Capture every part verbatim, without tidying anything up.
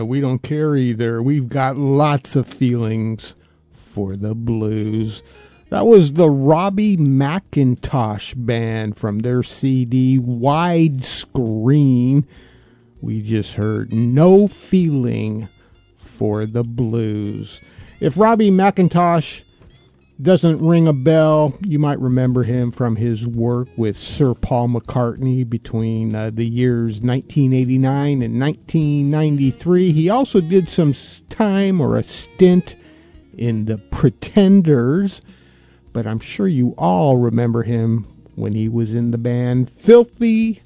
we don't care either. We've got lots of feelings for the blues. That was the Robbie McIntosh Band from their C D Widescreen. We just heard No Feeling for the Blues. If Robbie McIntosh doesn't ring a bell, you might remember him from his work with Sir Paul McCartney between uh, the years nineteen eighty-nine and nineteen ninety-three. He also did some time or a stint in the Pretenders, but I'm sure you all remember him when he was in the band Filthy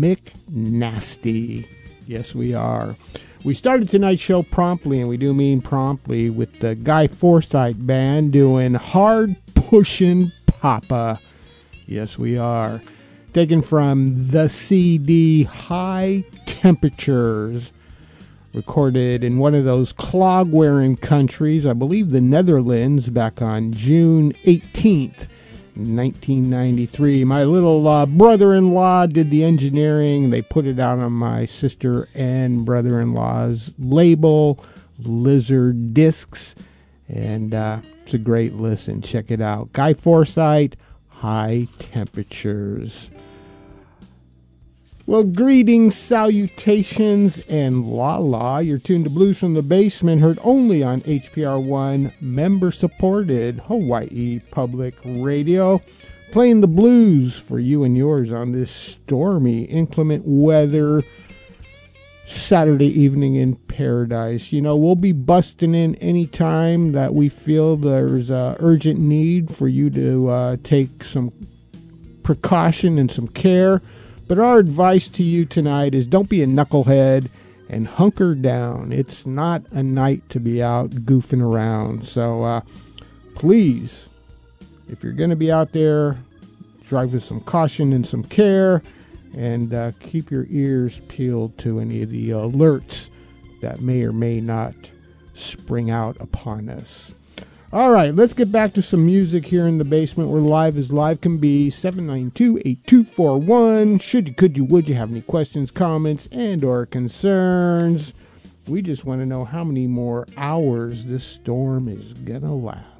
McNasty. Yes, we are. We started tonight's show promptly, and we do mean promptly, with the Guy Forsyth Band doing Hard Pushin' Papa. Yes, we are. Taken from the C D High Temperatures, recorded in one of those clog-wearing countries, I believe the Netherlands, back on June eighteenth, nineteen ninety-three. My little uh, brother-in-law did the engineering. They put it out on my sister and brother-in-law's label, Lizard Discs, and uh, it's a great listen. Check it out. Guy Forsyth, High Temperatures. Well, greetings, salutations, and la la. You're tuned to Blues from the Basement, heard only on H P R one, member-supported Hawaii Public Radio. Playing the blues for you and yours on this stormy, inclement weather Saturday evening in paradise. You know, we'll be busting in any time that we feel there's uh, urgent need for you to uh, take some precaution and some care. But our advice to you tonight is don't be a knucklehead and hunker down. It's not a night to be out goofing around. So uh, please, if you're going to be out there, drive with some caution and some care, and uh, keep your ears peeled to any of the alerts that may or may not spring out upon us. All right, let's get back to some music here in the basement where live as live can be. seven nine two, eight two four one. Should you, could you, would you have any questions, comments, and or concerns? We just want to know how many more hours this storm is going to last.